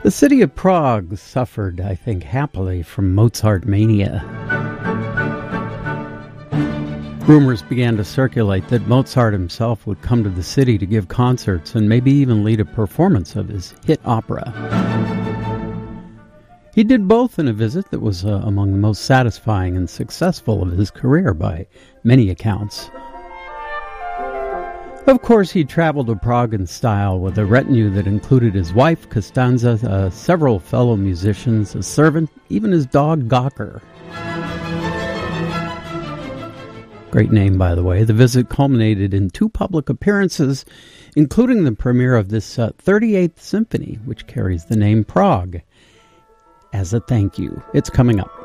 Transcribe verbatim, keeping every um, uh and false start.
The city of Prague suffered, I think, happily from Mozart mania. Rumors began to circulate that Mozart himself would come to the city to give concerts and maybe even lead a performance of his hit opera. He did both in a visit that was uh, among the most satisfying and successful of his career by many accounts. Of course, he traveled to Prague in style with a retinue that included his wife, Costanza, uh, several fellow musicians, a servant, even his dog, Gawker. Great name, by the way. The visit culminated in two public appearances, including the premiere of this uh, thirty-eighth Symphony, which carries the name Prague. As a thank you. It's coming up.